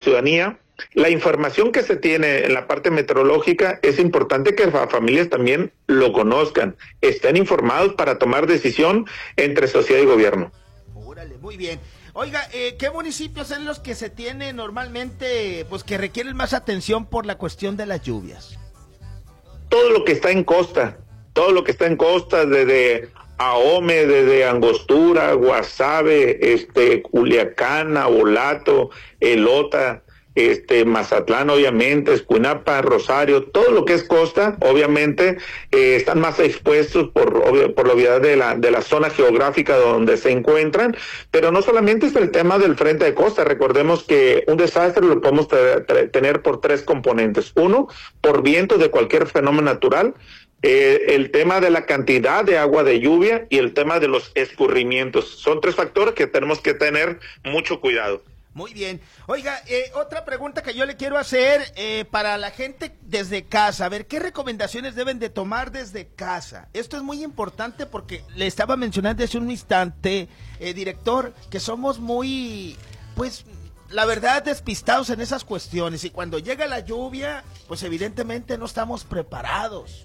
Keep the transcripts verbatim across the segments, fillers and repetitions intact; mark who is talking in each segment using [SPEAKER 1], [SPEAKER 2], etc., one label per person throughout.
[SPEAKER 1] ciudadanía, la información que se tiene en la parte meteorológica es importante que las familias también lo conozcan, estén informados para tomar decisión entre sociedad y gobierno.
[SPEAKER 2] Órale, muy bien. Oiga, eh, ¿qué municipios son los que se tienen normalmente, pues que requieren más atención por la cuestión de las lluvias?
[SPEAKER 1] Todo lo que está en costa, todo lo que está en costa, desde Ahome, desde Angostura, Guasave, este, Culiacán, Abolato, Elota, este, Mazatlán, obviamente, Escuinapa, Rosario, todo lo que es costa, obviamente, eh, están más expuestos por, obvio, por la obviedad de la, de la zona geográfica donde se encuentran, pero no solamente es el tema del frente de costa, recordemos que un desastre lo podemos t- t- tener por tres componentes. Uno, por vientos de cualquier fenómeno natural, eh, el tema de la cantidad de agua de lluvia y el tema de los escurrimientos. Son tres factores que tenemos que tener mucho cuidado.
[SPEAKER 2] Muy bien. Oiga, eh, otra pregunta que yo le quiero hacer eh, para la gente desde casa. A ver, ¿qué recomendaciones deben de tomar desde casa? Esto es muy importante porque le estaba mencionando hace un instante, eh, director, que somos muy, pues, la verdad, despistados en esas cuestiones. Y cuando llega la lluvia, pues evidentemente no estamos preparados.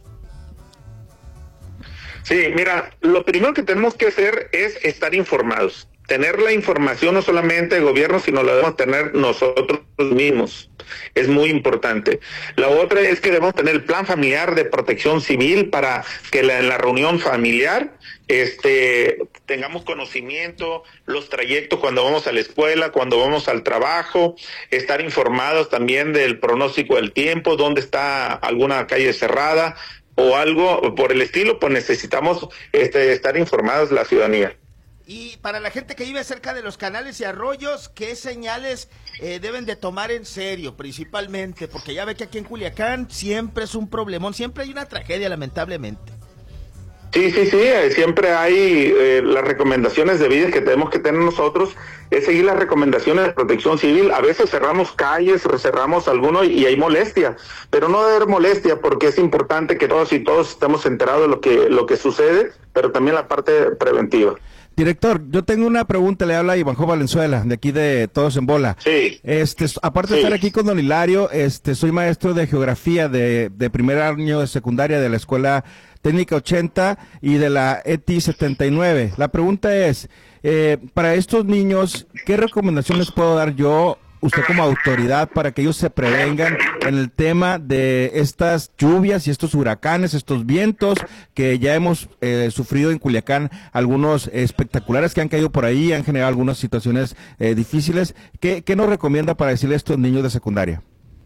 [SPEAKER 1] Sí, mira, lo primero que tenemos que hacer es estar informados. Tener la información no solamente del gobierno, sino la debemos tener nosotros mismos. Es muy importante. La otra es que debemos tener el plan familiar de protección civil para que la, en la reunión familiar este, tengamos conocimiento, los trayectos cuando vamos a la escuela, cuando vamos al trabajo, estar informados también del pronóstico del tiempo, dónde está alguna calle cerrada o algo por el estilo, pues necesitamos este, estar informados la ciudadanía.
[SPEAKER 2] Y para la gente que vive cerca de los canales y arroyos, ¿qué señales eh, deben de tomar en serio principalmente? Porque ya ve que aquí en Culiacán siempre es un problemón, siempre hay una tragedia lamentablemente.
[SPEAKER 1] Sí, sí, sí, eh, siempre hay eh, las recomendaciones debidas que tenemos que tener nosotros, es seguir las recomendaciones de protección civil. A veces cerramos calles, cerramos algunos y hay molestia, pero no debe haber molestia porque es importante que todos y todos estemos enterados de lo que, lo que sucede, pero también la parte preventiva.
[SPEAKER 3] Director, yo tengo una pregunta, le habla Ivanjo Valenzuela, de aquí de Todos en Bola.
[SPEAKER 1] Sí.
[SPEAKER 3] Este, aparte de
[SPEAKER 1] sí.
[SPEAKER 3] estar aquí con don Hilario, este, soy maestro de geografía de, de primer año de secundaria de la Escuela Técnica ochenta y de la E T I setenta y nueve. La pregunta es, eh, para estos niños, ¿qué recomendaciones puedo dar yo, usted como autoridad, para que ellos se prevengan en el tema de estas lluvias y estos huracanes, estos vientos que ya hemos eh, sufrido en Culiacán, algunos espectaculares que han caído por ahí, han generado algunas situaciones eh, difíciles? ¿Qué, ¿Qué nos recomienda para decirle a estos niños de secundaria?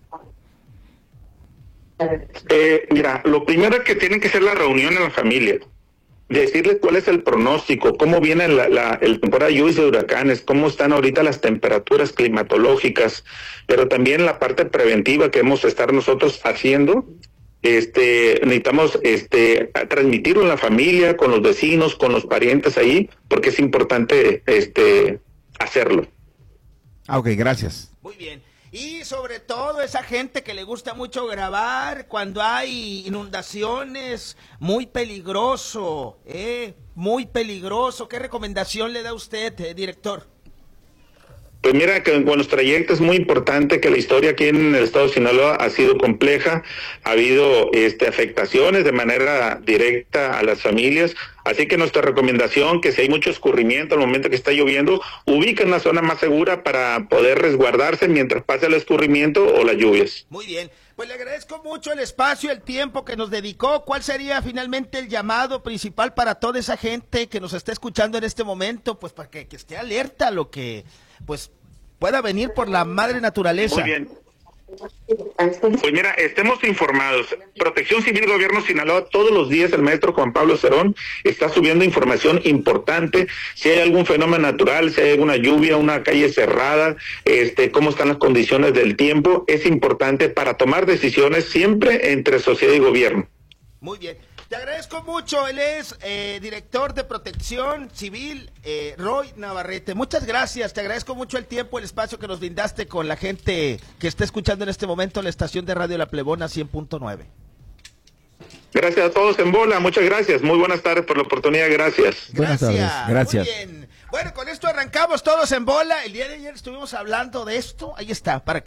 [SPEAKER 1] Eh, mira, lo primero es que tienen que ser la reunión en la familia. Decirles cuál es el pronóstico, cómo viene la, la el temporada de lluvias y huracanes, cómo están ahorita las temperaturas climatológicas, pero también la parte preventiva que hemos de estar nosotros haciendo. Este, necesitamos este transmitirlo en la familia, con los vecinos, con los parientes ahí, porque es importante este hacerlo.
[SPEAKER 3] Ah, ok, gracias.
[SPEAKER 2] Muy bien. Y sobre todo esa gente que le gusta mucho grabar cuando hay inundaciones, muy peligroso, eh, muy peligroso. ¿Qué recomendación le da usted, eh, director?
[SPEAKER 1] Pues mira, que con los trayectos es muy importante que la historia aquí en el estado de Sinaloa ha sido compleja, ha habido este, afectaciones de manera directa a las familias, así que nuestra recomendación, que si hay mucho escurrimiento al momento que está lloviendo, ubica una zona más segura para poder resguardarse mientras pasa el escurrimiento o las lluvias.
[SPEAKER 2] Muy bien, pues le agradezco mucho el espacio, el tiempo que nos dedicó. ¿Cuál sería finalmente el llamado principal para toda esa gente que nos está escuchando en este momento? Pues para que, que esté alerta a lo que pues pueda venir por la madre naturaleza.
[SPEAKER 1] Muy bien. Pues mira, estemos informados. Protección Civil Gobierno de Sinaloa, todos los días el maestro Juan Pablo Cerón está subiendo información importante, si hay algún fenómeno natural, si hay alguna lluvia, una calle cerrada, este, cómo están las condiciones del tiempo, es importante para tomar decisiones siempre entre sociedad y gobierno.
[SPEAKER 2] Muy bien. Te agradezco mucho, él es eh, director de Protección Civil, eh, Roy Navarrete. Muchas gracias, te agradezco mucho el tiempo, el espacio que nos brindaste con la gente que está escuchando en este momento la estación de Radio La Plebona cien punto nueve.
[SPEAKER 1] Gracias a todos en bola, muchas gracias, muy buenas tardes por la oportunidad, gracias.
[SPEAKER 3] Buenas tardes, gracias.
[SPEAKER 2] Muy bien. Bueno, con esto arrancamos todos en bola. El día de ayer estuvimos hablando de esto, ahí está, para que